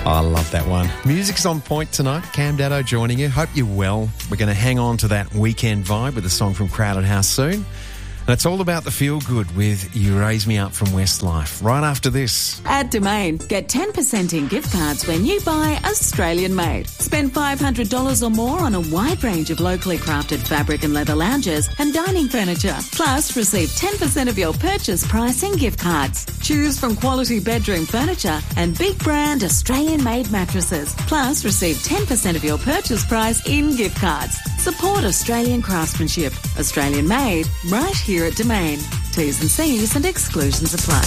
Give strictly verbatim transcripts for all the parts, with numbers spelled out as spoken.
I love that one. Music's on point tonight. Cam Daddo joining you. Hope you're well. We're going to hang on to that weekend vibe with a song from Crowded House soon. And it's all about the feel-good with You Raise Me Up from Westlife. Right after this. At Domain, get ten percent in gift cards when you buy Australian made. Spend five hundred dollars or more on a wide range of locally crafted fabric and leather lounges and dining furniture. Plus, receive ten percent of your purchase price in gift cards. Choose from quality bedroom furniture and big brand Australian made mattresses. Plus, receive ten percent of your purchase price in gift cards. Support Australian craftsmanship. Australian made, right here at Domain. T's and C's and exclusions apply.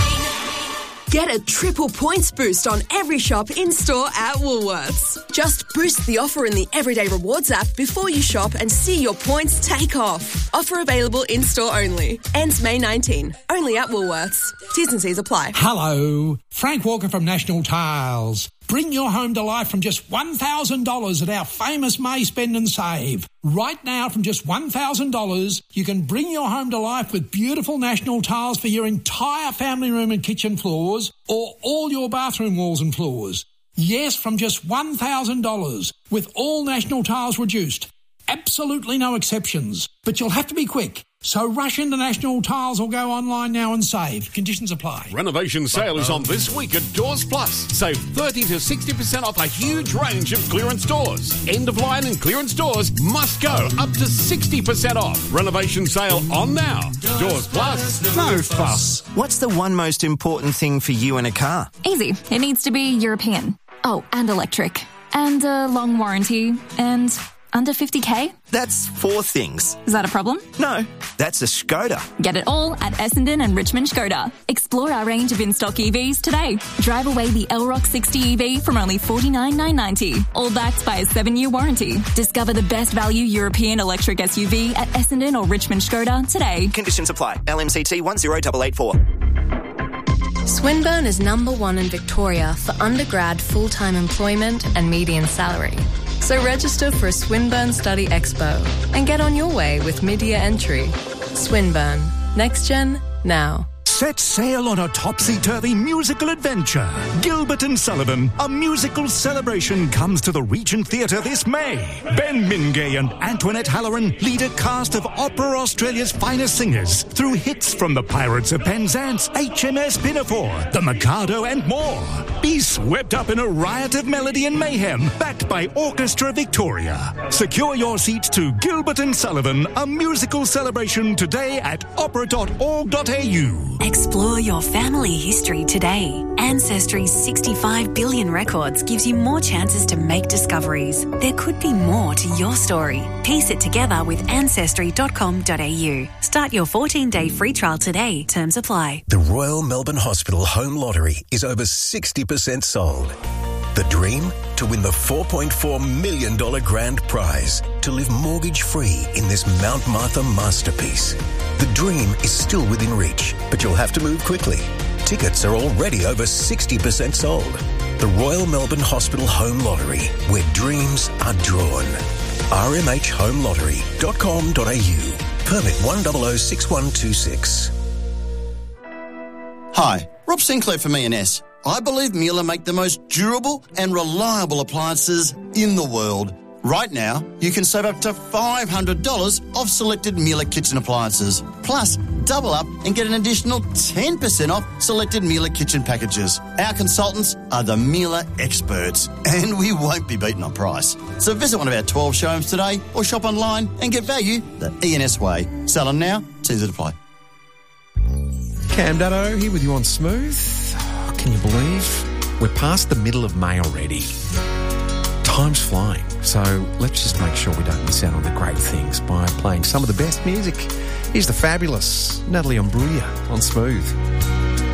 Get a triple points boost on every shop in-store at Woolworths. Just boost the offer in the Everyday Rewards app before you shop and see your points take off. Offer available in-store only. Ends May nineteenth. Only at Woolworths. T's and C's apply. Hello, Frank Walker from National Tiles. Bring your home to life from just one thousand dollars at our famous May Spend and Save. Right now, from just one thousand dollars, you can bring your home to life with beautiful National Tiles for your entire family room and kitchen floors or all your bathroom walls and floors. Yes, from just one thousand dollars, with all National Tiles reduced. Absolutely no exceptions. But you'll have to be quick. So rush into National Tiles or go online now and save. Conditions apply. Renovation sale is on this week at Doors Plus. Save thirty to sixty percent off a huge range of clearance doors. End of line and clearance doors must go up to sixty percent off. Renovation sale on now. Doors Plus. No fuss. What's the one most important thing for you in a car? Easy. It needs to be European. Oh, and electric. And a long warranty. And under fifty K? That's four things. Is that a problem? No, that's a Skoda. Get it all at Essendon and Richmond Skoda. Explore our range of in-stock E Vs today. Drive away the L Rock sixty E V from only forty-nine thousand nine hundred ninety. All backed by a seven-year warranty. Discover the best value European electric S U V at Essendon or Richmond Skoda today. Conditions apply. L M C T one zero eight eight four. Swinburne is number one in Victoria for undergrad full-time employment and median salary. So register for a Swinburne Study Expo and get on your way with mid-year entry. Swinburne. Next Gen, now. Set sail on a topsy-turvy musical adventure. Gilbert and Sullivan, a musical celebration, comes to the Regent Theatre this May. Ben Mingay and Antoinette Halloran lead a cast of Opera Australia's finest singers through hits from the Pirates of Penzance, H M S Pinafore, The Mikado and more. Be swept up in a riot of melody and mayhem, backed by Orchestra Victoria. Secure your seats to Gilbert and Sullivan, a musical celebration today at opera dot org dot a u. Explore your family history today. Ancestry's sixty-five billion records gives you more chances to make discoveries. There could be more to your story. Piece it together with ancestry dot com dot a u. Start your fourteen-day free trial today. Terms apply. The Royal Melbourne Hospital Home Lottery is over sixty percent sold. The dream? To win the four point four million dollars grand prize. To live mortgage-free in this Mount Martha masterpiece. The dream is still within reach, but you'll have to move quickly. Tickets are already over sixty percent sold. The Royal Melbourne Hospital Home Lottery, where dreams are drawn. r m h home lottery dot com dot a u. Permit one zero zero six one two six. Hi, Rob Sinclair from E and S. I believe Miele make the most durable and reliable appliances in the world. Right now, you can save up to five hundred dollars off selected Miele kitchen appliances. Plus, double up and get an additional ten percent off selected Miele kitchen packages. Our consultants are the Miele experts, and we won't be beaten on price. So visit one of our twelve showrooms today or shop online and get value the E and S way. Selling now, T's apply. Cam Daddo here with you on Smooth. Oh, can you believe we're past the middle of May already? Time's flying, so let's just make sure we don't miss out on the great things by playing some of the best music. Here's the fabulous Natalie Imbruglia on Smooth.